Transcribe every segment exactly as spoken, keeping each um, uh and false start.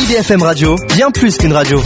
I D F M Radio, bien plus qu'une radio.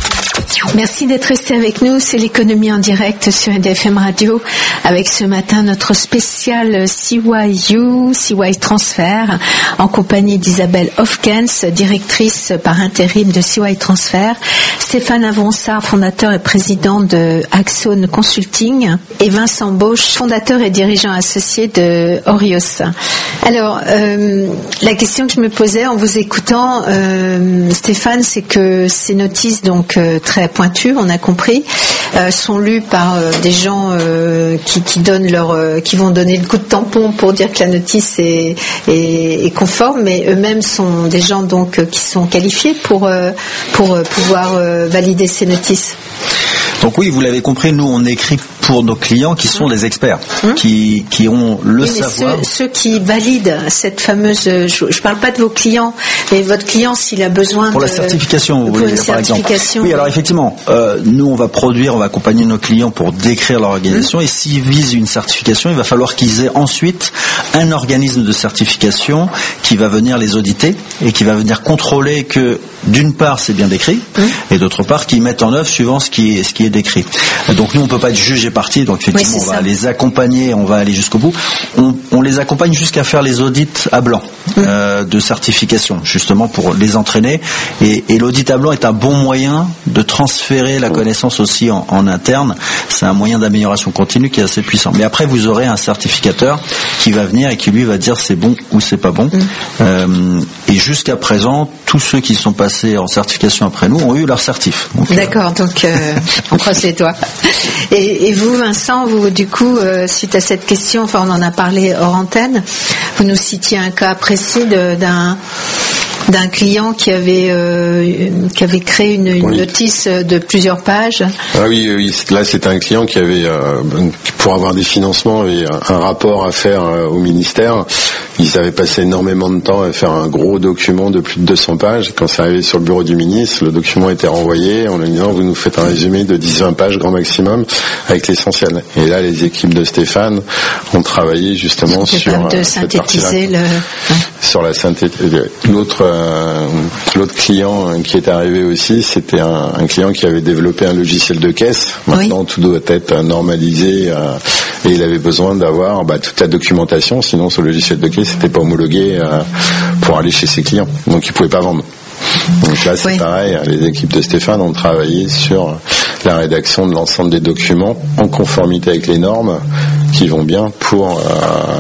Merci d'être resté avec nous, c'est l'économie en direct sur I D F M Radio avec ce matin notre spécial C Y U, C Y Transfer en compagnie d'Isabelle Hofkens, directrice par intérim de C Y Transfer, Stéphane Avonsard, fondateur et président de Axone Consulting et Vincent Bosch, fondateur et dirigeant associé de Orios. Alors, euh, la question que je me posais en vous écoutant, euh, Stéphane, c'est que ces notices donc euh, très pointues, on a compris, euh, sont lues par euh, des gens euh, qui, qui donnent leur, euh, qui vont donner le coup de tampon pour dire que la notice est, est, est conforme, mais eux-mêmes sont des gens donc euh, qui sont qualifiés pour euh, pour euh, pouvoir euh, valider ces notices. Donc oui, vous l'avez compris, nous on écrit pour nos clients qui sont des experts, mmh. qui, qui ont le oui, savoir. Ceux, ceux qui valident cette fameuse, je ne parle pas de vos clients, mais votre client s'il a besoin pour de... la certification, vous pour voulez une dire, par exemple. Oui, oui, alors effectivement, euh, nous on va produire, on va accompagner nos clients pour décrire leur organisation, mmh. et s'ils visent une certification, il va falloir qu'ils aient ensuite un organisme de certification qui va venir les auditer et qui va venir contrôler que d'une part c'est bien décrit, mmh. et d'autre part qu'ils mettent en œuvre suivant ce qui est, ce qui est décrit. Donc nous on peut pas être juge et partie, donc effectivement oui, on va ça. les accompagner, on va aller jusqu'au bout. On, on les accompagne jusqu'à faire les audits à blanc mmh. euh, de certification, justement pour les entraîner. Et, et l'audit à blanc est un bon moyen de transférer la connaissance aussi en, en interne. C'est un moyen d'amélioration continue qui est assez puissant. Mais après vous aurez un certificateur qui va venir et qui lui va dire c'est bon ou c'est pas bon. Mmh. Euh, et jusqu'à présent, tous ceux qui sont passés en certification après nous ont eu leur certif. Donc, D'accord, euh... donc euh, on croise les doigts. Et, et vous, Vincent, vous du coup, euh, suite à cette question, enfin on en a parlé hors antenne, vous nous citiez un cas précis de, d'un d'un client qui avait euh, qui avait créé une, une oui. notice de plusieurs pages. Ah oui, oui, là c'est un client qui avait euh, pour avoir des financements avait un rapport à faire euh, au ministère. Ils avaient passé énormément de temps à faire un gros document de plus de deux cents pages. Quand c'est arrivé sur le bureau du ministre, le document était renvoyé en lui disant vous nous faites un résumé de dix à vingt pages grand maximum avec l'essentiel. Et là, les équipes de Stéphane ont travaillé justement sur de synthétiser le... sur la synthèse. L'autre euh, l'autre client qui est arrivé aussi, c'était un, un client qui avait développé un logiciel de caisse. Maintenant, oui. tout doit être normalisé euh, et il avait besoin d'avoir bah, toute la documentation. Sinon, ce logiciel de caisse n'était pas homologué euh, pour aller chez ses clients. Donc, il pouvait pas vendre. Donc là, c'est oui. pareil. Les équipes de Stéphane ont travaillé sur la rédaction de l'ensemble des documents en conformité avec les normes qui vont bien pour euh,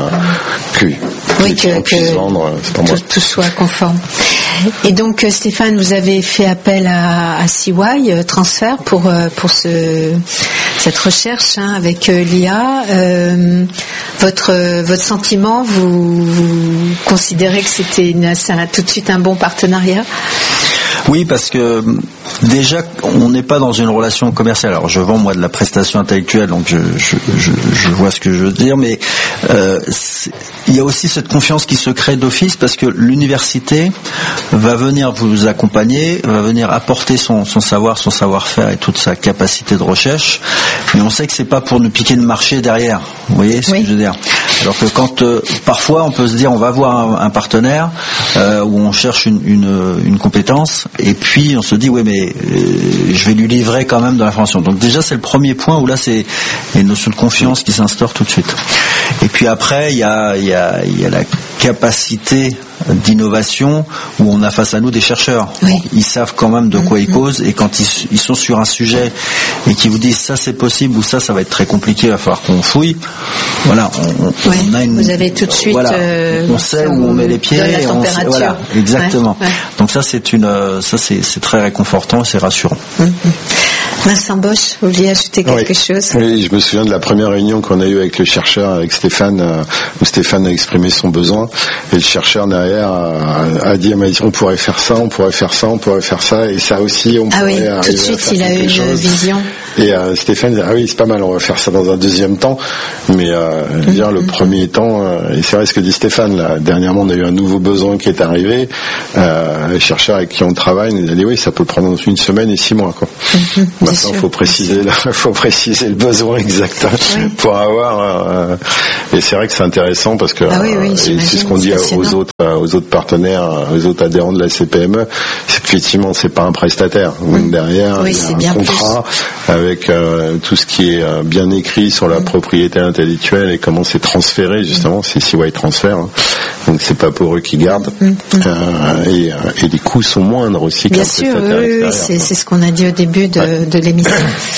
que, oui, que, que puisse vendre. Tout, tout soit conforme. Et donc, Stéphane, vous avez fait appel à, à C Y Transfer pour pour ce cette recherche hein, avec l'I A. Euh, votre votre sentiment, vous, vous considérez que c'était une, c'est un, tout de suite un bon partenariat? Oui, parce que déjà, on n'est pas dans une relation commerciale. Alors, je vends moi de la prestation intellectuelle, donc je, je, je, je vois ce que je veux dire, mais euh, il y a aussi cette confiance qui se crée d'office parce que l'université va venir vous accompagner, va venir apporter son, son savoir, son savoir-faire et toute sa capacité de recherche, mais on sait que c'est pas pour nous piquer de marché derrière. Vous voyez ce oui. que je veux dire? Alors que quand euh, parfois on peut se dire on va voir un, un partenaire euh, où on cherche une, une, une compétence et puis on se dit oui mais euh, je vais lui livrer quand même de l'information. Donc déjà c'est le premier point où là c'est une notion de confiance qui s'instaure tout de suite. Et puis après il y a, il y a, il y a la capacité d'innovation où on a face à nous des chercheurs. Oui. Ils savent quand même de quoi mm-hmm. ils causent et quand ils, ils sont sur un sujet et qu'ils vous disent ça c'est possible ou ça ça va être très compliqué, il va falloir qu'on fouille. Voilà, on, oui. on a une. Vous avez tout de suite. Voilà, euh, on sait où on met les pieds. la et on sait, voilà, exactement. Ouais, ouais. Donc ça c'est une, ça c'est, c'est très réconfortant, c'est rassurant. Mm-hmm. Vincent Bosch, vous vouliez ajouter quelque oui. chose? Oui, je me souviens de la première réunion qu'on a eue avec le chercheur, avec Stéphane, euh, où Stéphane a exprimé son besoin, et le chercheur derrière a, a dit, on pourrait faire ça, on pourrait faire ça, on pourrait faire ça, et ça aussi, on ah pourrait oui, arriver tout de suite, à faire il a eu une chose. vision. Et euh, Stéphane dit, ah oui, c'est pas mal, on va faire ça dans un deuxième temps, mais euh, mm-hmm. dire le premier temps, euh, et c'est vrai ce que dit Stéphane, là, dernièrement on a eu un nouveau besoin qui est arrivé, euh, le chercheur avec qui on travaille nous a dit, oui, ça peut prendre une semaine et six mois, quoi. Mm-hmm. Maintenant, il faut préciser, faut préciser le besoin exact oui. pour avoir. Euh, et c'est vrai que c'est intéressant parce que ah oui, oui, et c'est ce qu'on dit aux autres, aux autres partenaires, aux autres adhérents de la C P M E. C'est qu'effectivement, c'est pas un prestataire. Mmh. Derrière, oui, il y a un contrat plus. avec euh, tout ce qui est euh, bien écrit sur la mmh. propriété intellectuelle et comment c'est transféré justement. Mmh. C'est C Y Transfer. Hein. Donc c'est pas pour eux qui gardent. Mmh. Euh, et, et les coûts sont moindres aussi. Bien sûr, oui, oui, c'est, c'est ce qu'on a dit au début de, ouais. de l'émission.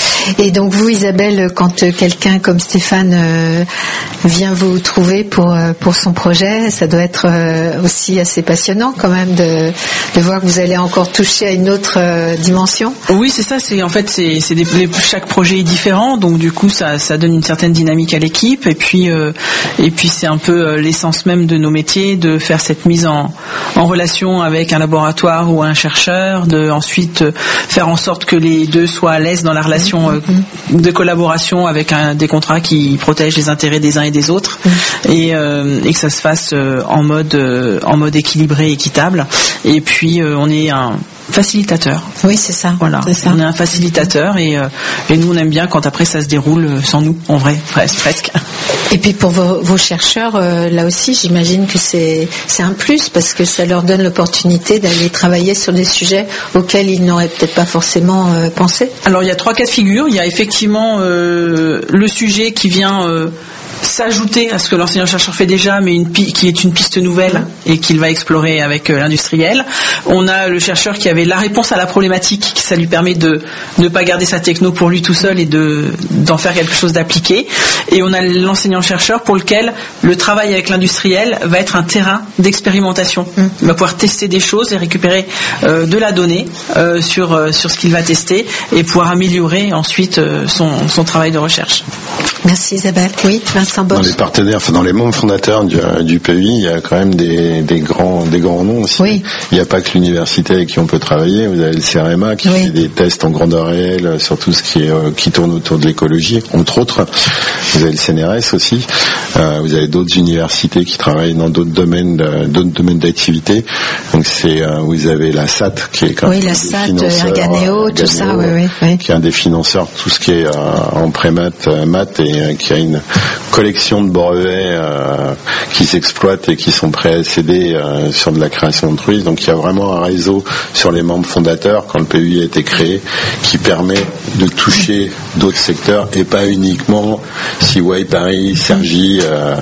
Et donc vous, Isabelle, quand quelqu'un comme Stéphane euh, vient vous trouver pour pour son projet, ça doit être euh, aussi assez passionnant quand même de de voir que vous allez encore toucher à une autre euh, dimension. Oui, c'est ça. C'est en fait c'est c'est des, chaque projet est différent, donc du coup ça ça donne une certaine dynamique à l'équipe. Et puis euh, et puis c'est un peu l'essence même de nos métiers, de faire cette mise en en relation avec un laboratoire ou un chercheur, de ensuite faire en sorte que les deux soient à l'aise dans la relation euh, de collaboration avec un, des contrats qui protègent les intérêts des uns et des autres, mmh. et, euh, et que ça se fasse euh, en mode euh, en mode équilibré, équitable. Et puis euh, on est un facilitateur. Oui, c'est ça. Voilà, c'est ça. On est un facilitateur et, euh, et nous on aime bien quand après ça se déroule sans nous, en vrai, presque. presque. Et puis pour vos, vos chercheurs, euh, là aussi, j'imagine que c'est c'est un plus parce que ça leur donne l'opportunité d'aller travailler sur des sujets auxquels ils n'auraient peut-être pas forcément euh, pensé. Alors il y a trois cas de figure. Il y a effectivement euh, le sujet qui vient euh, s'ajouter à ce que l'enseignant-chercheur fait déjà, mais une pi- qui est une piste nouvelle et qu'il va explorer avec euh, l'industriel. On a le chercheur qui avait la réponse à la problématique, qui ça lui permet de ne pas garder sa techno pour lui tout seul et de d'en faire quelque chose d'appliqué. Et on a l'enseignant-chercheur pour lequel le travail avec l'industriel va être un terrain d'expérimentation. Mmh. Il va pouvoir tester des choses et récupérer euh, de la donnée euh, sur euh, sur ce qu'il va tester et pouvoir améliorer ensuite euh, son son travail de recherche. Merci Isabelle. Oui, Vincent Bosch. Dans les partenaires, enfin dans les membres fondateurs du, du P E I, il y a quand même des, des grands, des grands noms aussi. Oui. Il n'y a pas que l'université avec qui on peut travailler. Vous avez le C R M A qui oui. fait des tests en grandeur réelle sur tout ce qui est euh, qui tourne autour de l'écologie, entre autres. Vous avez le C N R S aussi. Euh, vous avez d'autres universités qui travaillent dans d'autres domaines, de, d'autres domaines d'activité. Donc c'est, euh, vous avez la S A T qui est quand oui, même la S A T, Erganeo, tout ça, oui, oui, oui. Qui est un des financeurs, tout ce qui est euh, en pré-mat, euh, maths et euh, qui a une collection de brevets euh, qui s'exploitent et qui sont prêts à céder euh, sur de la création d'entreprise. Donc il y a vraiment un réseau sur les membres fondateurs quand le P E I a été créé qui permet de toucher d'autres secteurs et pas uniquement C Y Paris, Cergy. Euh,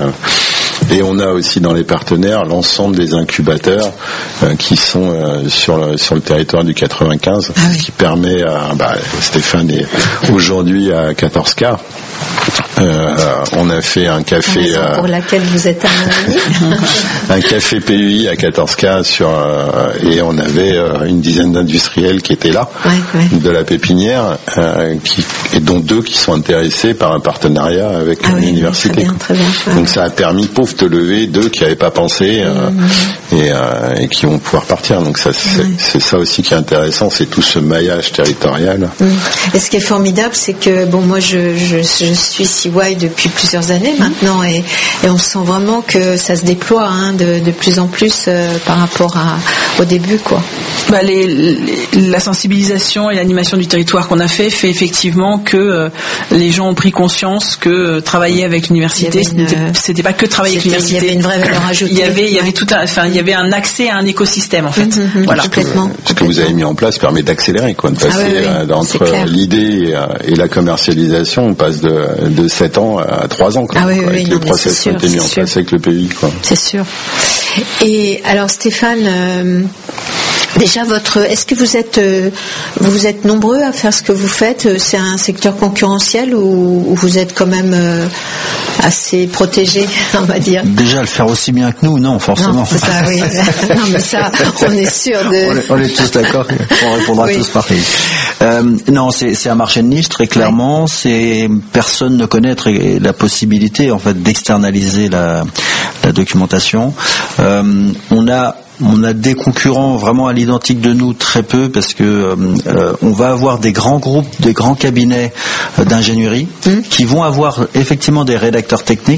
Et on a aussi dans les partenaires l'ensemble des incubateurs euh, qui sont euh, sur le sur le territoire du quatre-vingt-quinze, ah oui. qui permet à bah, Stéphane est aujourd'hui à quatorze K. Euh, on a fait un café euh, pour laquelle vous êtes un un café P U I à quatorze K sur euh, et on avait euh, une dizaine d'industriels qui étaient là ouais, ouais. de la pépinière euh, qui et dont deux qui sont intéressés par un partenariat avec ah l'université. Oui, très bien, très bien. Donc ça a permis pauvre de lever deux qui n'avaient pas pensé euh, mmh. et, euh, et qui vont pouvoir partir. Donc ça c'est, mmh. c'est ça aussi qui est intéressant, c'est tout ce maillage territorial. Mmh. Et ce qui est formidable, c'est que bon moi je je, je suis C Y depuis plusieurs années maintenant et, et on sent vraiment que ça se déploie hein, de, de plus en plus euh, par rapport à, au début quoi. Bah les, les, la sensibilisation et l'animation du territoire qu'on a fait fait effectivement que euh, les gens ont pris conscience que euh, travailler avec l'université, une, c'était, c'était pas que travailler avec l'université. Il y avait une vraie valeur ajoutée. Il y avait, il y avait tout un, enfin il y avait un accès à un écosystème en fait. Mmh, mmh, voilà. Complètement. Ce que vous avez mis en place permet d'accélérer quoi, de passer ah, oui, oui, entre l'idée et, et la commercialisation, on passe de de sept ans à trois ans quoi, ah, oui, quoi, oui, avec non, les process qui ont été mis en sûr. place avec le P E I quoi. C'est sûr. Et alors Stéphane, euh, déjà votre, est-ce que vous êtes euh, vous êtes nombreux à faire ce que vous faites? C'est un secteur concurrentiel ou, ou vous êtes quand même euh, assez protégé, on va dire? Déjà le faire aussi bien que nous, non forcément. Non, c'est ça, oui. Non, mais ça, on est sûr de. On est, on est tous d'accord. On répondra oui. tous pareil. Euh, non, c'est, c'est un marché de niche très clairement. Oui. C'est personne ne connaît très, la possibilité en fait d'externaliser la, la documentation. Euh, on a On a des concurrents vraiment à l'identique de nous, très peu, parce que euh, on va avoir des grands groupes, des grands cabinets d'ingénierie mmh. qui vont avoir effectivement des rédacteurs techniques,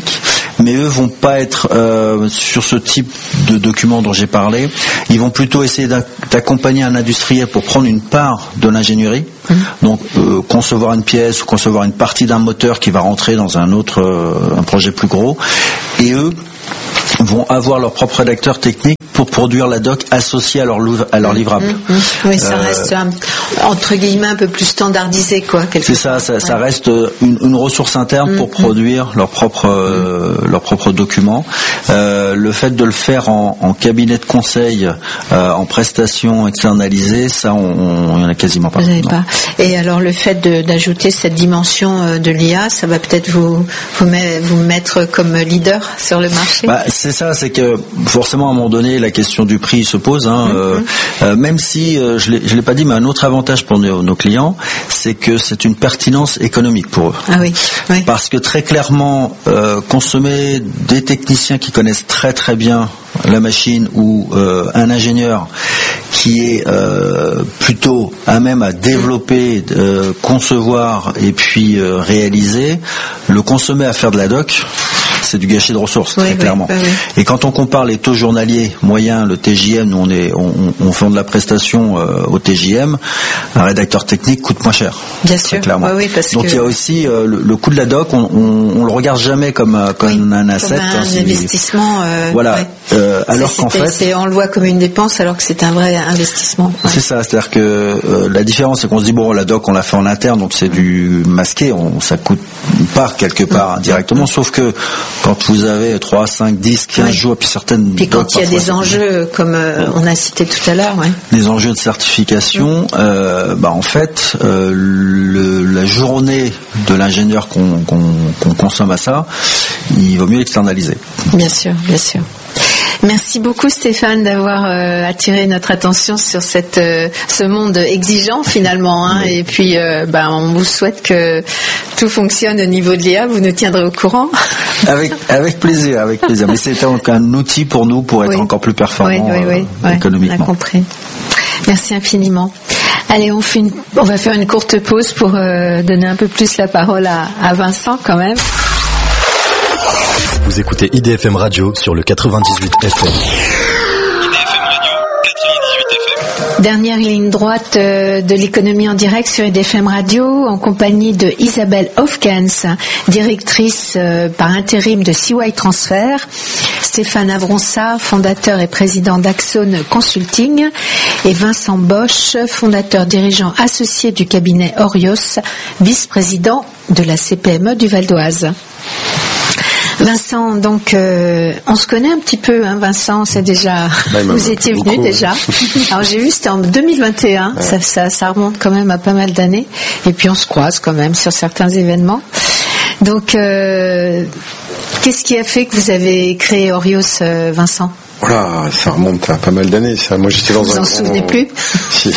mais eux vont pas être euh, sur ce type de document dont j'ai parlé. Ils vont plutôt essayer d'accompagner un industriel pour prendre une part de l'ingénierie, mmh. donc euh, concevoir une pièce ou concevoir une partie d'un moteur qui va rentrer dans un autre euh, un projet plus gros, et eux vont avoir leur propre rédacteur technique pour produire la doc associée à leur, à leur livrable. Mmh, mmh. Oui, ça euh, reste un, entre guillemets un peu plus standardisé, quoi. C'est ça, ça, ouais. ça reste une, une ressource interne mmh, pour produire mmh. leurs propres euh, mmh. leurs propres documents. Euh, le fait de le faire en, en cabinet de conseil, euh, en prestation externalisée, ça, on, on y en a quasiment pas. Vous n'avez pas. Et alors le fait de, d'ajouter cette dimension de l'I A, ça va peut-être vous vous, met, vous mettre comme leader sur le marché. Bah, c'est ça, c'est que forcément à un moment donné la question du prix se pose. Hein, mm-hmm. euh, euh, même si euh, je l'ai, je l'ai pas dit, mais un autre avantage pour nos, nos clients, c'est que c'est une pertinence économique pour eux. Ah oui. oui. Parce que très clairement, euh, consommer des techniciens qui connaissent très très bien la machine ou euh, un ingénieur qui est euh, plutôt à même à développer, euh, concevoir et puis euh, réaliser, le consommer à faire de la doc, c'est du gâchis de ressources, oui, très oui, clairement. Oui, oui. Et quand on compare les taux journaliers moyens, le T J M, nous on est, on, on fait de la prestation euh, au T J M, un rédacteur technique coûte moins cher. Bien sûr. Clairement. Oui, oui, parce Donc que... il y a aussi euh, le, le coût de la doc, on, on, on le regarde jamais comme comme oui, un asset, comme un hein, investissement. Euh, voilà. Ouais. Euh, alors c'est, qu'en fait, c'est, on le voit comme une dépense, alors que c'est un vrai investissement. Ouais. C'est ça, c'est-à-dire que euh, la différence, c'est qu'on se dit bon, la doc, on l'a fait en interne, donc c'est du masqué, on, ça coûte une part quelque part mmh. directement. Mmh. Sauf que quand vous avez trois, cinq, dix, quinze ouais. jours, puis certaines. Puis quand il y a des enjeux, comme euh, on a cité tout à l'heure, ouais. des enjeux de certification, mmh. euh, bah en fait, euh, le, la journée de l'ingénieur qu'on, qu'on, qu'on consomme à ça, il vaut mieux l'externaliser. Bien sûr, bien sûr. Merci beaucoup Stéphane d'avoir euh, attiré notre attention sur cette, euh, ce monde exigeant finalement. Hein, oui. Et puis euh, ben, on vous souhaite que tout fonctionne au niveau de l'I A. Vous nous tiendrez au courant. Avec, avec plaisir, avec plaisir. Mais c'est un, un outil pour nous pour être oui. encore plus performant oui, oui, oui. Euh, ouais, économiquement. On a compris. Merci infiniment. Allez, on, fait une, on va faire une courte pause pour euh, donner un peu plus la parole à, à Vincent quand même. Vous écoutez I D F M Radio sur le quatre-vingt-dix-huit F M. I D F M Radio, quatre-vingt-dix-huit F M. Dernière ligne droite de l'économie en direct sur I D F M Radio, en compagnie de Isabelle Hofkens, directrice par intérim de C Y Transfer, Stéphane Avronsa, fondateur et président d'Axone Consulting, et Vincent Bosch, fondateur dirigeant associé du cabinet Orios, vice-président de la C P M E du Val d'Oise. Vincent, donc euh, on se connaît un petit peu, hein, Vincent, c'est déjà, bah, vous étiez venu beaucoup, déjà. Ouais. Alors j'ai vu, c'était en deux mille vingt et un, ouais. ça, ça, ça remonte quand même à pas mal d'années, et puis on se croise quand même sur certains événements. Donc, euh, qu'est-ce qui a fait que vous avez créé Orios, euh, Vincent ? Voilà, ça remonte à pas mal d'années. Ça. Moi, j'étais dans vous un. Vous en souvenez plus ? Si.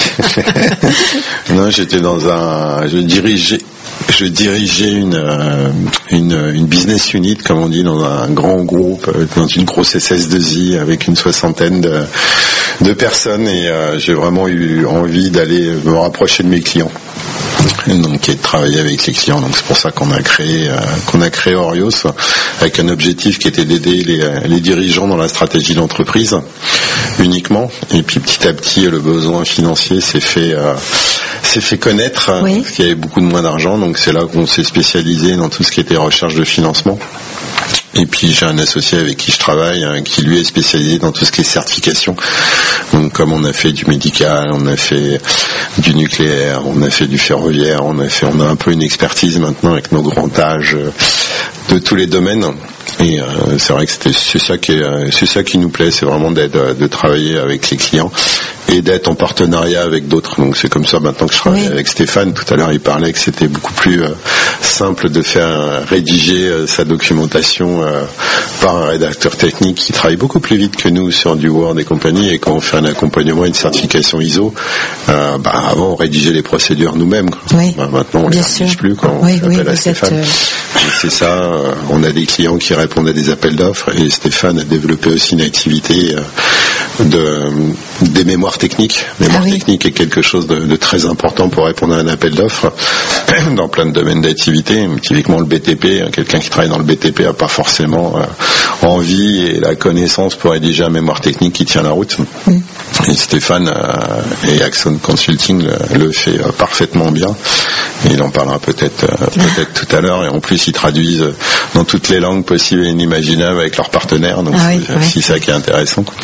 Non, j'étais dans un. Je dirigeais. Je dirigeais une, une une business unit, comme on dit, dans un grand groupe, dans une grosse S S deux I avec une soixantaine de, de personnes, et euh, j'ai vraiment eu envie d'aller me rapprocher de mes clients. Donc, et de travailler avec les clients. Donc c'est pour ça qu'on a créé euh, qu'on a créé Orios, avec un objectif qui était d'aider les, les dirigeants dans la stratégie d'entreprise uniquement. Et puis petit à petit, le besoin financier s'est fait euh, s'est fait connaître, oui. Parce qu'il y avait beaucoup de moins d'argent. Donc c'est là qu'on s'est spécialisé dans tout ce qui était recherche de financement. Et puis j'ai un associé avec qui je travaille, hein, qui lui est spécialisé dans tout ce qui est certification. Donc comme on a fait du médical, on a fait du nucléaire, on a fait du ferroviaire, on a fait, on a un peu une expertise maintenant avec nos grands âges de tous les domaines. Et euh, c'est vrai que c'était, c'est ça qui est, c'est ça qui nous plaît, c'est vraiment d'être, de travailler avec les clients et d'être en partenariat avec d'autres. Donc c'est comme ça maintenant que je travaille oui. avec Stéphane. Tout à l'heure il parlait que c'était beaucoup plus euh, simple de faire euh, rédiger euh, sa documentation euh, par un rédacteur technique qui travaille beaucoup plus vite que nous sur du Word et compagnie. Et quand on fait un accompagnement, une certification I S O, euh, bah, avant on rédigeait les procédures nous-mêmes. Oui. Bah, maintenant on ne les rédige plus quand oui, on oui, appelle à Stéphane. Êtes... C'est ça, euh, on a des clients qui répondent à des appels d'offres, et Stéphane a développé aussi une activité euh, de, des mémoires techniques. Mémoire ah oui. technique est quelque chose de, de très important pour répondre à un appel d'offres dans plein de domaines d'activité. Typiquement le B T P, quelqu'un qui travaille dans le B T P n'a pas forcément euh, envie et la connaissance pour rédiger un mémoire technique qui tient la route. Mm. Et Stéphane euh, et Axon Consulting le, le fait euh, parfaitement bien. Et il en parlera peut-être euh, peut-être tout à l'heure. Et en plus, ils traduisent dans toutes les langues possibles et inimaginables avec leurs partenaires. Donc ah oui, c'est, oui. c'est ça qui est intéressant, quoi.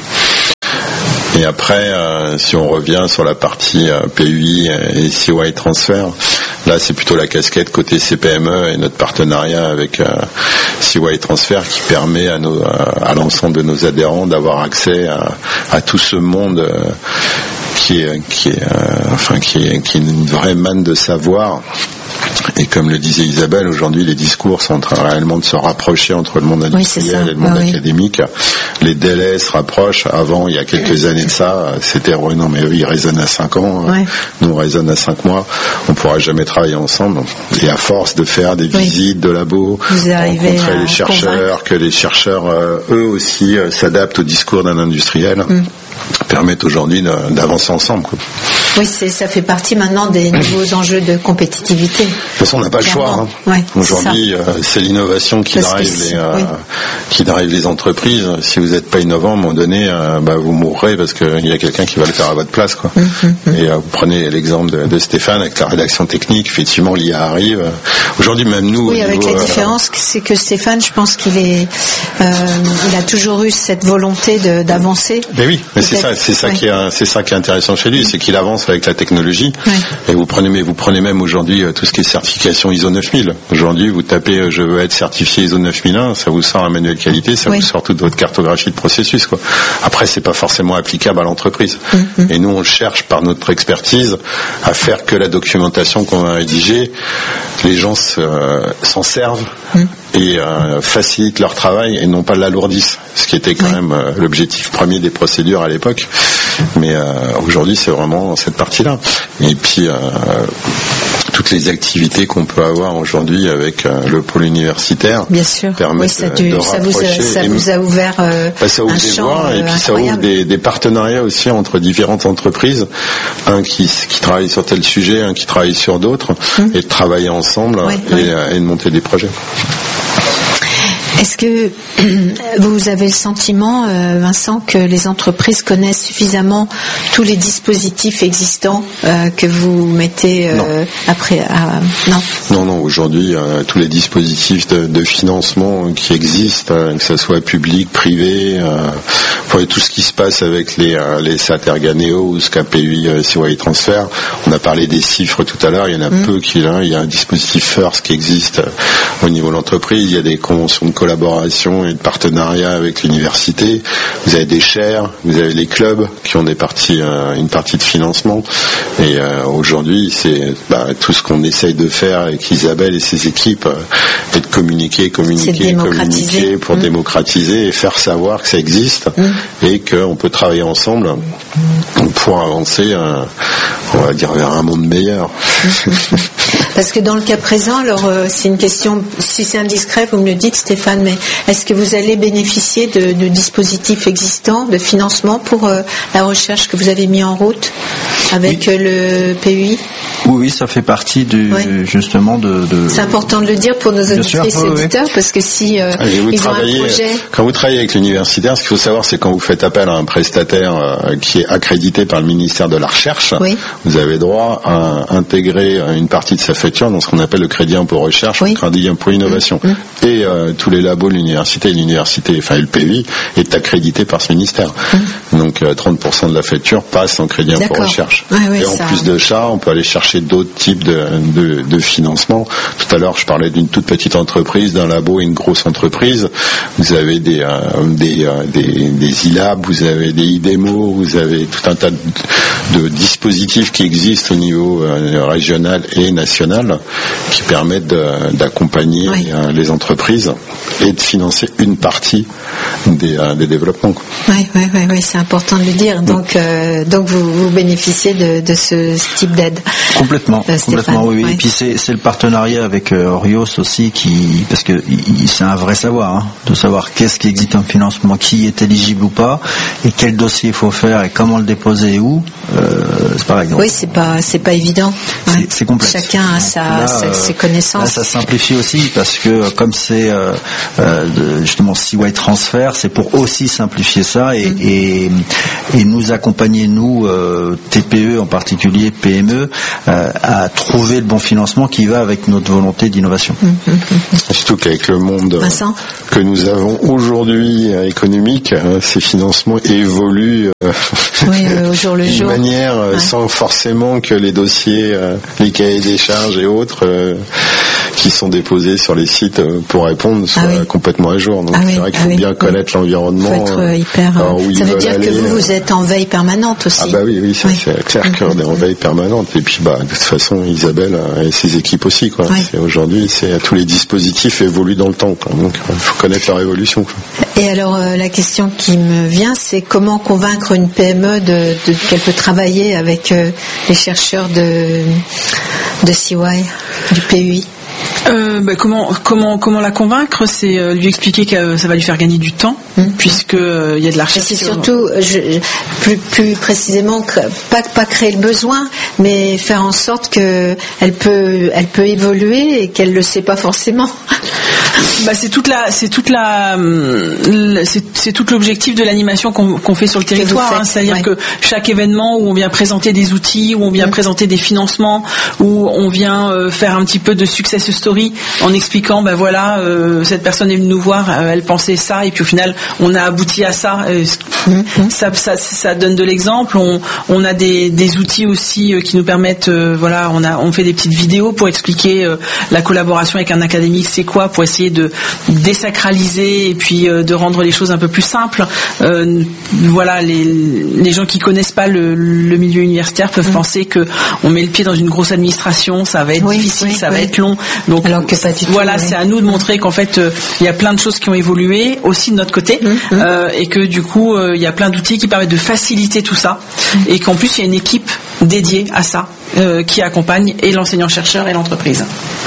Et après, euh, si on revient sur la partie euh, P U I et C Y Transfer, là c'est plutôt la casquette côté C P M E et notre partenariat avec euh, C Y Transfer qui permet à, nos, à l'ensemble de nos adhérents d'avoir accès à, à tout ce monde euh, qui est, qui est, euh, enfin qui est, qui est une vraie manne de savoir. Et comme le disait Isabelle, aujourd'hui les discours sont en train réellement de se rapprocher entre le monde industriel oui, et le monde ah, académique. Oui. Les délais se rapprochent. Avant, il y a quelques années de ça, c'était oh, non mais oui, ils raisonnent à cinq ans, oui. Nous on raisonne à cinq mois, on ne pourra jamais travailler ensemble. Et à force de faire des oui. visites de labos, rencontrer les chercheurs, convaincre. Que les chercheurs euh, eux aussi euh, s'adaptent au discours d'un industriel, mm. permettent aujourd'hui de, d'avancer ensemble, quoi. Oui, c'est, ça fait partie maintenant des nouveaux enjeux de compétitivité. De toute façon, on n'a pas le choix. Hein. Ouais, aujourd'hui, c'est, euh, c'est l'innovation qui drive, les, euh, oui. qui drive les entreprises. Si vous n'êtes pas innovant, à un moment donné, euh, bah, vous mourrez parce qu'il y a quelqu'un qui va le faire à votre place, quoi. Mm-hmm. Et euh, vous prenez l'exemple de, de Stéphane avec la rédaction technique. Effectivement, l'I A arrive. Aujourd'hui, même nous. Oui, avec niveau, la différence, euh, c'est que Stéphane, je pense qu'il est, euh, il a toujours eu cette volonté de, d'avancer. Mais oui, mais c'est ça, c'est ça ouais. qui est, c'est ça qui est intéressant chez lui, c'est qu'il avance avec la technologie. Oui. Et vous prenez, mais vous prenez même aujourd'hui tout ce qui est certification I S O neuf mille. Aujourd'hui, vous tapez, je veux être certifié I S O neuf mille un, ça vous sort un manuel qualité, ça oui. vous sort toute votre cartographie de processus, quoi. Après, c'est pas forcément applicable à l'entreprise. Mm-hmm. Et nous, on cherche par notre expertise à faire que la documentation qu'on va rédiger, les gens se, euh, s'en servent. Mm. Et euh, facilitent leur travail et non pas l'alourdissent, ce qui était quand oui. même euh, l'objectif premier des procédures à l'époque. Mais euh, aujourd'hui, c'est vraiment cette partie-là. Et puis, euh, toutes les activités qu'on peut avoir aujourd'hui avec euh, le pôle universitaire bien sûr. permettent oui, ça, du, de ça rapprocher. Vous a, ça vous a ouvert euh, bah, ça ouvre un des champ voies, euh, et puis ça ouvre des, des partenariats aussi entre différentes entreprises, un qui, qui travaille sur tel sujet, un qui travaille sur d'autres, hum. et de travailler ensemble oui, et, oui. et de monter des projets. Est-ce que vous avez le sentiment, Vincent, que les entreprises connaissent suffisamment tous les dispositifs existants euh, que vous mettez euh, non. après à... Non, non, non. Aujourd'hui, euh, tous les dispositifs de, de financement qui existent, euh, que ce soit public, privé, euh, pour tout ce qui se passe avec les euh, les S A T Erganeo ou ce qu'a P U I euh, C Y Transfer. On a parlé des chiffres tout à l'heure. Il y en a mmh. peu qui là. Il y a un dispositif FIRST qui existe euh, au niveau de l'entreprise. Il y a des conventions de collaboration et de partenariat avec l'université. Vous avez des chaires, vous avez les clubs qui ont des parties, euh, une partie de financement. Et euh, aujourd'hui, c'est bah, tout ce qu'on essaye de faire avec Isabelle et ses équipes, euh, et de communiquer, communiquer, communiquer pour mmh. démocratiser et faire savoir que ça existe mmh. et qu'on peut travailler ensemble pour avancer, euh, on va dire, vers un monde meilleur. Mmh. Parce que dans le cas présent, alors euh, c'est une question, si c'est indiscret, vous me le dites, Stéphane, mais est-ce que vous allez bénéficier de, de dispositifs existants, de financement pour euh, la recherche que vous avez mis en route avec oui. euh, le P U I ? Oui, oui, ça fait partie du, oui. justement de, de... C'est important de le dire pour nos auditrices et auditeurs, oui. parce que si euh, ils ont un projet... Quand vous travaillez avec l'universitaire, ce qu'il faut savoir, c'est quand vous faites appel à un prestataire euh, qui est accrédité par le ministère de la Recherche, oui. vous avez droit à intégrer une partie de sa facture dans ce qu'on appelle le crédit impôt recherche, oui. le crédit impôt innovation. Mmh. Et euh, tous les labos de l'université, l'université, enfin le P U I, est accrédité par ce ministère. Mmh. Donc euh, trente pour cent de la facture passe en crédit impôt D'accord. recherche. Ouais, ouais, et en ça... plus de ça, on peut aller chercher d'autres types de, de, de financement. Tout à l'heure, je parlais d'une toute petite entreprise, d'un labo et une grosse entreprise. Vous avez des, euh, des, euh, des, des I-Lab, vous avez des I-Demo, vous avez tout un tas de, de dispositifs qui existent au niveau euh, régional et national qui permettent de, d'accompagner oui. euh, les entreprises et de financer une partie des, euh, des développements. Oui, oui, oui, oui, c'est important de le dire. Donc, euh, donc vous, vous bénéficiez de, de ce, ce type d'aide. Complètement, euh, complètement, oui, oui. Ouais. Et puis c'est, c'est le partenariat avec euh, Orios aussi qui, parce que il, c'est un vrai savoir, hein, de savoir qu'est-ce qui existe comme financement, qui est éligible ou pas, et quel dossier il faut faire et comment le déposer et où. Euh, c'est pareil. Donc, oui, c'est pas, c'est pas évident. c'est, Ouais. c'est complexe. Chacun a sa, Là, sa- euh, ses connaissances. Là, ça simplifie aussi parce que comme c'est euh, euh, de- justement C Y Transfer, c'est pour aussi simplifier ça et, Mm. et, et nous accompagner, nous, euh, T P E en particulier, P M E, euh, à trouver le bon financement qui va avec notre volonté d'innovation. Mm. Surtout qu'avec le monde Vincent que nous avons aujourd'hui euh, économique, euh, ces financements évoluent euh, Oui, euh, au jour le d'une jour. manière euh, Ouais. sans forcément que les dossiers, euh, les cahiers des charges et autres euh, qui sont déposés sur les sites euh, pour répondre soient Ah oui. complètement à jour. Donc Ah c'est oui, vrai qu'il ah faut oui, bien oui. connaître l'environnement. Faut être euh, euh, hyper. euh, alors où ça ils veut veulent dire aller, que vous, euh, vous êtes en veille permanente aussi. Ah bah oui, oui, ça Oui. c'est clair qu'on est en veille permanente. Et puis bah de toute façon Isabelle euh, et ses équipes aussi quoi. Oui. C'est, aujourd'hui c'est tous les dispositifs évoluent dans le temps quoi. Donc il faut connaître leur évolution quoi. Et alors euh, la question qui me vient, c'est comment convaincre une P M E de, de qu'elle peut travailler avec euh, les chercheurs de de C Y, du P U I. Euh, bah, comment comment comment la convaincre, c'est euh, lui expliquer que euh, ça va lui faire gagner du temps, Mmh. puisque euh, il y a de la Mais recherche. c'est sur- surtout, je, je- plus, plus précisément, que- pas, pas créer le besoin, mais faire en sorte que elle peut, elle peut évoluer et qu'elle le sait pas forcément. Bah, c'est toute la, c'est toute la, hum, la- c'est, c'est tout l'objectif de l'animation qu'on, qu'on fait sur le vous territoire. faites, hein. C'est-à-dire ouais. que chaque événement où on vient présenter des outils, où on vient Mm. présenter des financements, où on vient euh, faire un petit peu de success story en expliquant, ben voilà, euh, cette personne est venue nous voir, euh, elle pensait ça, et puis au final, on a abouti à ça. Euh, Mm. ça, ça, ça donne de l'exemple. On, on a des, des outils aussi euh, qui nous permettent, euh, voilà, on a, on fait des petites vidéos pour expliquer euh, la collaboration avec un académique, c'est quoi, pour essayer de désacraliser et puis euh, de rendre les choses un peu plus simples. Euh, voilà, les, les gens qui connaissent pas le, le milieu universitaire peuvent Mm. penser que on met le pied dans une grosse administration, ça va être Oui, difficile, oui, ça oui. va être long. Donc Alors que pas du tout, voilà, oui. c'est à nous de montrer qu'en fait euh, il y a plein de choses qui ont évolué aussi de notre côté, Mm. euh, et que du coup euh, il y a plein d'outils qui permettent de faciliter tout ça, et qu'en plus il y a une équipe dédiée à ça euh, qui accompagne et l'enseignant-chercheur et l'entreprise.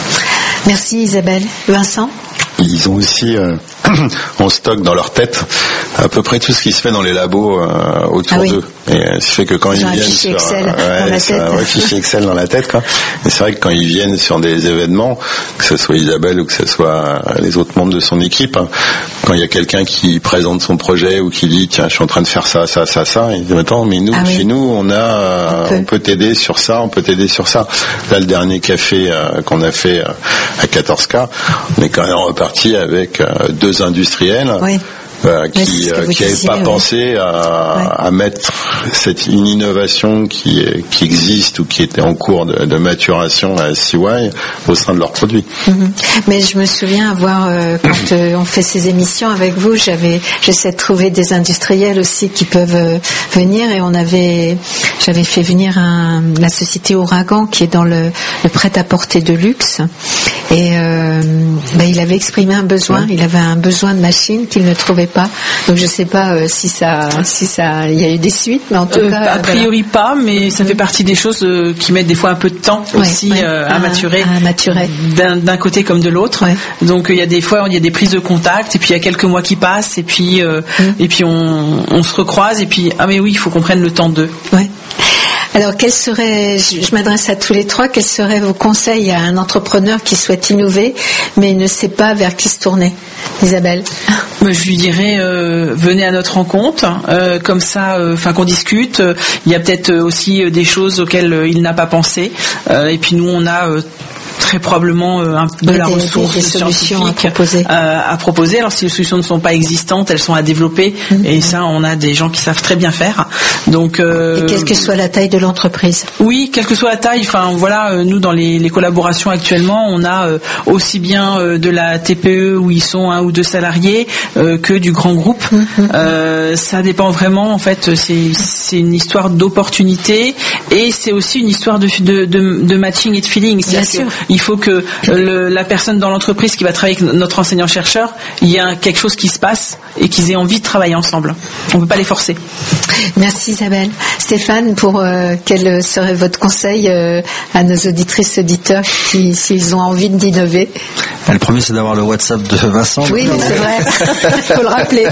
Merci Isabelle. Vincent? Ils ont aussi euh, en stock dans leur tête à peu près tout ce qui se fait dans les labos euh, autour Ah oui. d'eux. Et euh, ce fait que quand Ils ils ont un viennent fichier sur, Excel euh, dans la c'est un tête. vrai fichier Excel dans la tête quoi. Et c'est vrai que quand ils viennent sur des événements, que ce soit Isabelle ou que ce soit les autres membres de son équipe, hein, quand il y a quelqu'un qui présente son projet ou qui dit tiens je suis en train de faire ça ça ça ça, ils disent attends mais nous Ah oui. chez nous on a euh, On peut. on peut t'aider sur ça, on peut t'aider sur ça. Là le dernier café euh, qu'on a fait euh, à quatorze K, on est quand même reparti avec euh, deux industriels. Oui. Euh, Oui, c'est qui ce que euh, vous qui n'avaient disiez, pas oui. pensé à, Ouais. à mettre cette une innovation qui est- qui existe ou qui était en cours de, de maturation à C Y au sein de leurs produits. Mhm. Mais je me souviens avoir, euh, quand euh, on fait ces émissions avec vous, j'avais, j'essaie de trouver des industriels aussi qui peuvent euh, venir, et on avait, j'avais fait venir un, la société Ouragan qui est dans le, le prêt-à-porter de luxe, et euh, ben, il avait exprimé un besoin, il avait un besoin de machines qu'il ne trouvait pas. Donc je sais pas euh, si ça, si ça, il y a eu des suites, mais en tout Euh, cas, a voilà. priori pas, mais ça fait partie des choses euh, qui mettent des fois un peu de temps Ouais, aussi ouais, euh, à, à- maturer, à maturer. D'un, d'un côté comme de l'autre. Ouais. Donc il y a des fois il y a des prises de contact, et puis il y a quelques mois qui passent, et puis euh, Mm. et puis on, on se recroise, et puis ah mais oui il faut qu'on prenne le temps d'eux. Ouais. Alors, quels seraient, je, je m'adresse à tous les trois, quels seraient vos conseils à un entrepreneur qui souhaite innover, mais ne sait pas vers qui se tourner? Isabelle? Bah, je lui dirais euh, venez à notre rencontre, euh, comme ça, enfin qu'on discute. Il y a peut-être euh, aussi euh, des choses auxquelles euh, il n'a pas pensé, euh, et puis nous on a euh, très probablement euh, un, de Des- la des- ressource des solutions à scientifique proposer. euh, à proposer. Alors si les solutions ne sont pas existantes, elles sont à développer, Mhm. et ça on a des gens qui savent très bien faire. Donc euh, Et quelle que soit la taille de l'entreprise. oui, quelle que soit la taille. Enfin, voilà, euh, nous dans les, les collaborations actuellement, on a euh, aussi bien euh, de la T P E où ils sont un ou deux salariés euh, que du grand groupe. Euh, ça dépend vraiment. En fait, c'est c'est une histoire d'opportunité, et c'est aussi une histoire de de, de, de matching et de feeling. Bien C'est-à-dire sûr. que Il faut que le, la personne dans l'entreprise qui va travailler avec notre enseignant-chercheur, il y a quelque chose qui se passe et qu'ils aient envie de travailler ensemble. On ne peut pas les forcer. Merci Isabelle. Stéphane, pour euh, quel serait votre conseil euh, à nos auditrices auditeurs qui, s'ils ont envie d'innover? Le premier, c'est d'avoir le WhatsApp de Vincent. Oui, c'est vrai. Il faut le rappeler.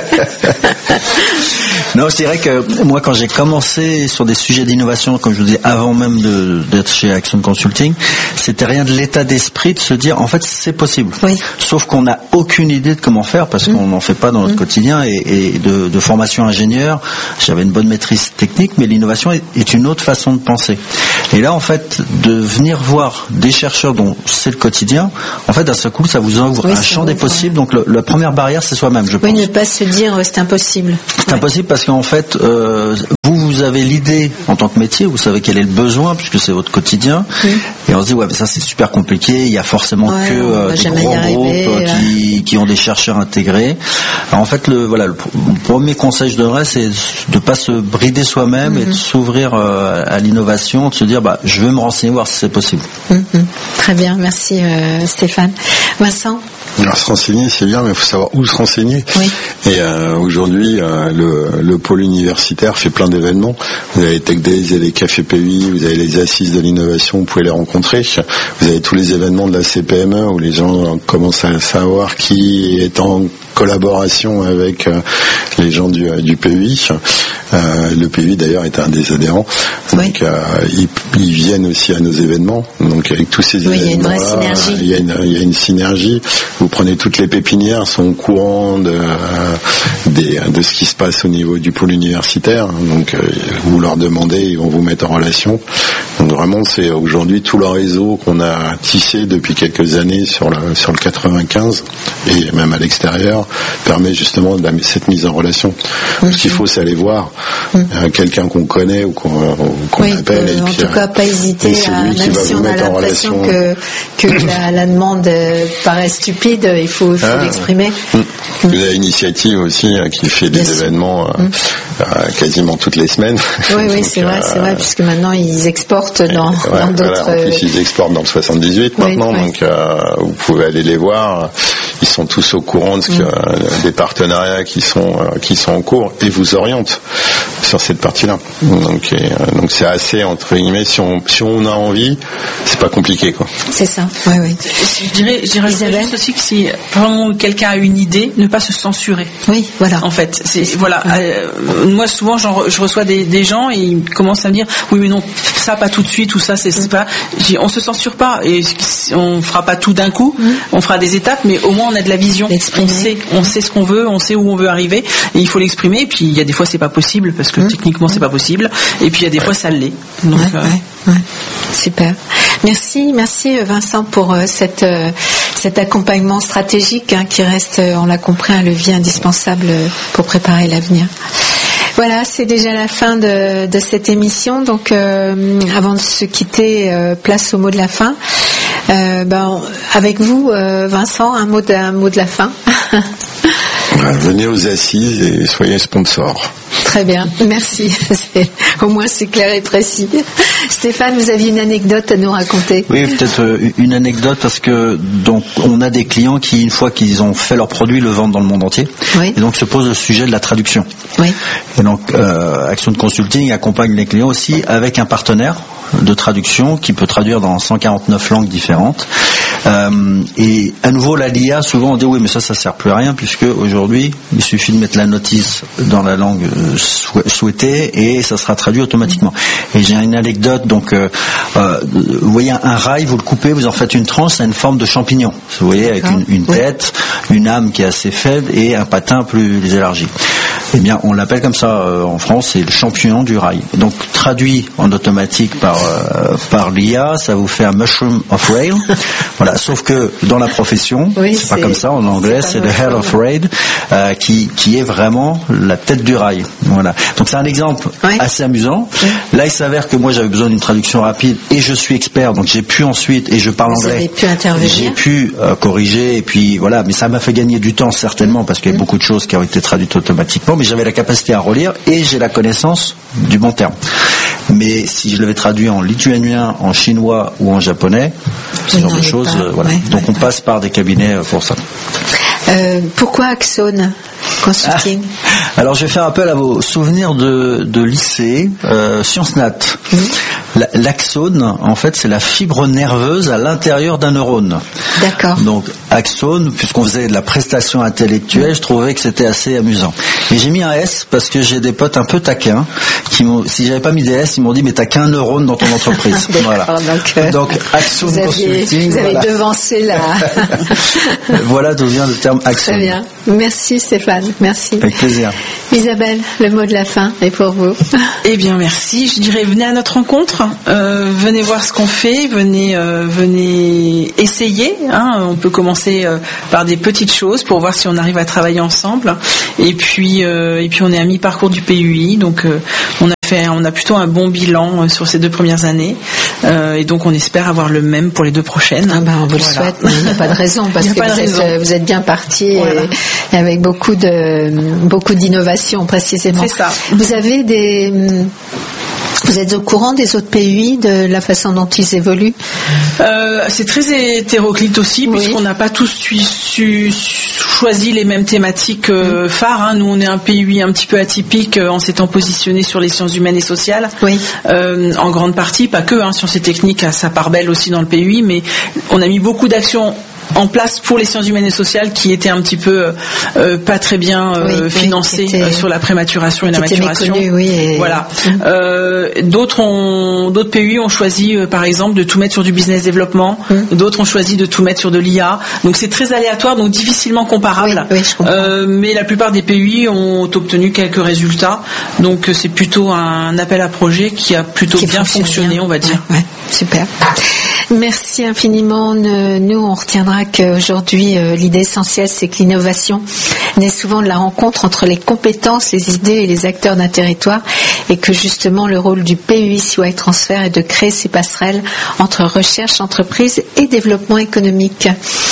Non, je dirais que moi, quand j'ai commencé sur des sujets d'innovation, comme je vous dis, avant même de, d'être chez Action Consulting, c'était rien de l'état d'esprit de se dire, en fait, c'est possible. Oui. Sauf qu'on n'a aucune idée de comment faire parce mmh. qu'on n'en fait pas dans notre mmh. quotidien. Et, et de, de formation ingénieur, j'avais une bonne maîtrise technique, mais l'innovation est, est une autre façon de penser. Et là, en fait, de venir voir des chercheurs dont c'est le quotidien, en fait, à ce coup, ça vous ouvre oui, un champ des possibles. Donc, le, la première barrière, c'est soi-même, je pense. Oui, ne pas se dire, c'est impossible. C'est ouais. impossible parce qu'en fait, euh, vous, vous avez l'idée en tant que métier, vous savez quel est le besoin puisque c'est votre quotidien. Mmh. Et on se dit, ouais, mais ça, c'est super compliqué. Il y a forcément ouais, que euh, des gros arriver, groupes euh, qui, qui ont des chercheurs intégrés. Alors, en fait, le, voilà, le premier conseil que je donnerais, c'est de pas se brider soi-même mmh. et de s'ouvrir euh, à l'innovation, de se dire, bah, je vais me renseigner, voir si c'est possible. Mmh. Très bien, merci euh, Stéphane. Vincent? Alors, se renseigner, c'est bien, mais il faut savoir où se renseigner. Oui. Et euh, aujourd'hui, euh, le, le pôle universitaire fait plein d'événements. Vous avez les Tech Days, vous avez les Cafés P U I, vous avez les assises de l'innovation, vous pouvez les rencontrer. Vous avez tous les événements de la C P M E où les gens commencent à savoir qui est en collaboration avec euh, les gens du, du P U I. Euh, le P U I d'ailleurs est un des adhérents. Oui. Donc euh, ils, ils viennent aussi à nos événements. Donc avec tous ces oui, événements, il y a une vraie synergie. Il y a une, il y a une synergie. Vous prenez toutes les pépinières, sont au courant de, euh, des, de ce qui se passe au niveau du pôle universitaire. Donc euh, vous leur demandez, ils vont vous mettre en relation. Donc vraiment, c'est aujourd'hui tout le réseau qu'on a tissé depuis quelques années sur le sur le quatre-vingt-quinze et même à l'extérieur permet justement de la, cette mise en relation. Okay. Ce qu'il faut, c'est aller voir mmh. euh, quelqu'un qu'on connaît ou qu'on, qu'on oui, appelle. Euh, et en puis, tout cas, pas hésiter à, même si on a l'impression que, que la, la demande paraît stupide, il faut, faut ah, l'exprimer. Mmh. Vous avez une initiative aussi euh, qui fait des yes. événements euh, mmh. euh, quasiment toutes les semaines. Oui, oui, c'est vrai, c'est vrai, puisque maintenant ils exportent dans, ouais, dans d'autres. Voilà, en plus, ils exportent dans le soixante-dix-huit oui, maintenant, oui. donc euh, vous pouvez aller les voir. Ils sont tous au courant de ce que, mmh. euh, des partenariats qui sont euh, qui sont en cours et vous orientent sur cette partie-là. Donc, et, euh, donc c'est assez entre guillemets. Si on si on a envie, c'est pas compliqué quoi. C'est ça. Oui, oui. Je dirais, je dirais juste aussi que si vraiment quelqu'un a une idée, ne pas se censurer. Oui, voilà. En fait, c'est voilà. Euh, moi, souvent, j'en, je reçois des, des gens et ils commencent à me dire, oui, mais non, ça pas tout de suite ou ça, c'est, c'est pas. J'ai, on se censure pas et on fera pas tout d'un coup. Mmh. On fera des étapes, mais au moins on a de la vision. On sait, on sait ce qu'on veut, on sait où on veut arriver et il faut l'exprimer. Et puis il y a des fois c'est pas possible parce que mmh. techniquement c'est pas possible. Et puis il y a des fois ça l'est. Donc, ouais, euh... ouais, ouais. Super. Merci, merci Vincent pour euh, cette, euh, cet accompagnement stratégique hein, qui reste, euh, on l'a compris, un levier indispensable pour préparer l'avenir. Voilà, c'est déjà la fin de, de cette émission. Donc, euh, avant de se quitter, euh, place au mot de la fin. Euh, ben, avec vous, euh, Vincent, un mot de, un mot de la fin. Venez aux assises et soyez sponsor. Très bien, merci. C'est, au moins c'est clair et précis. Stéphane, vous aviez une anecdote à nous raconter? Oui, peut-être une anecdote parce que donc on a des clients qui, une fois qu'ils ont fait leur produit, le vendent dans le monde entier. Oui. Et donc se pose le sujet de la traduction. Oui. Et donc euh, Action Consulting accompagne les clients aussi avec un partenaire de traduction qui peut traduire dans cent quarante-neuf langues différentes. Euh, et à nouveau, là, l'I A, souvent on dit oui, mais ça, ça sert plus à rien puisque aujourd'hui, il suffit de mettre la notice dans la langue sou- souhaitée et ça sera traduit automatiquement. Et j'ai une anecdote, donc, euh, euh, vous voyez un rail, vous le coupez, vous en faites une tranche, ça a une forme de champignon. Vous voyez, avec une, une tête, une âme qui est assez faible et un patin plus élargi. Eh bien, on l'appelle comme ça euh, en France, c'est le champignon du rail. Donc, traduit en automatique par euh, par l'I A, ça vous fait un mushroom of rail. Voilà, sauf que dans la profession, oui, c'est, c'est pas comme ça en anglais, c'est, c'est the head of rail, euh, qui qui est vraiment la tête du rail. Voilà. Donc, c'est un exemple oui. assez amusant. Oui. Là, il s'avère que moi, j'avais besoin d'une traduction rapide et je suis expert, donc j'ai pu ensuite et je parle Vous anglais. Avez pu intervenir. J'ai pu euh, corriger et puis voilà, mais ça m'a fait gagner du temps certainement parce qu'il y a mmh. beaucoup de choses qui ont été traduites automatiquement. Mais j'avais la capacité à relire et j'ai la connaissance du bon terme. Mais si je l'avais traduit en lituanien, en chinois ou en japonais, ce genre de choses, euh, voilà. Ouais, Donc ouais, on ouais. passe par des cabinets pour ça. Euh, pourquoi Axone Consulting? ah, Alors je vais faire appel à vos souvenirs de, de lycée, euh, Sciences Nat. Mmh. La, l'axone, en fait, c'est la fibre nerveuse à l'intérieur d'un neurone. D'accord. Donc axone, puisqu'on faisait de la prestation intellectuelle, je trouvais que c'était assez amusant. Et j'ai mis un S parce que j'ai des potes un peu taquins qui m'ont, si j'avais pas mis des S, ils m'ont dit mais t'as qu'un neurone dans ton entreprise. voilà. Donc, euh, donc Axone vous aviez, Consulting. Vous avez voilà. devancé la. Voilà d'où vient le terme axone. Très bien. Merci Stéphane. Merci. Avec plaisir. Isabelle, le mot de la fin est pour vous. Eh bien merci. Je dirais venez à notre rencontre. Euh, venez voir ce qu'on fait. Venez, euh, venez essayer. Hein. On peut commencer euh, par des petites choses pour voir si on arrive à travailler ensemble. Et puis, euh, et puis on est à mi-parcours du P U I, donc euh, on a fait, on a plutôt un bon bilan euh, sur ces deux premières années. Euh, et donc on espère avoir le même pour les deux prochaines. Ah ben on vous le voilà. souhaite, mais il n'y a pas de raison parce que vous êtes, vous êtes bien parti voilà. et, et avec beaucoup de beaucoup d'innovation précisément. C'est ça. Vous avez des Vous êtes au courant des autres P U I, de la façon dont ils évoluent? euh, C'est très hétéroclite aussi, oui. puisqu'on n'a pas tous su, su, choisi les mêmes thématiques euh, mmh. phares. Hein. Nous, on est un P U I un petit peu atypique euh, en s'étant positionné sur les sciences humaines et sociales. Oui. Euh, en grande partie, pas que. Hein, sciences et techniques a sa part belle aussi dans le P U I, mais on a mis beaucoup d'actions en place pour les sciences humaines et sociales qui étaient un petit peu euh, pas très bien euh, oui, financées oui, était, sur la prématuration et la maturation. Méconnu, oui, et... Voilà. Mmh. Euh, d'autres ont, d'autres P U I ont choisi euh, par exemple de tout mettre sur du business développement. Mmh. D'autres ont choisi de tout mettre sur de l'I A. Donc c'est très aléatoire, donc difficilement comparable. Oui, oui, je comprends. Euh, mais la plupart des P U I ont obtenu quelques résultats. Donc c'est plutôt un appel à projet qui a plutôt qui bien fonctionné, bien. on va dire. Ouais, ouais. Super. Merci infiniment. Nous, on retiendra qu'aujourd'hui, euh, l'idée essentielle, c'est que l'innovation naît souvent de la rencontre entre les compétences, les idées et les acteurs d'un territoire, et que justement, le rôle du P U I C Y Transfert est de créer ces passerelles entre recherche, entreprise et développement économique.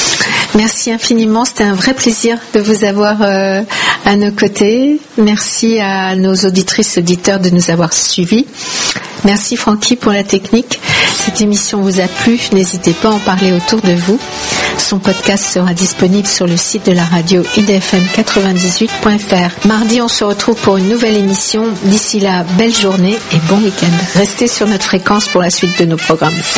Merci infiniment. C'était un vrai plaisir de vous avoir euh, à nos côtés. Merci à nos auditrices et auditeurs de nous avoir suivis. Merci Francky pour la technique. Cette émission vous a plu, n'hésitez pas à en parler autour de vous. Son podcast sera disponible sur le site de la radio I D F M quatre-vingt-dix-huit point F R. Mardi, on se retrouve pour une nouvelle émission. D'ici là, belle journée et bon week-end. Restez sur notre fréquence pour la suite de nos programmes.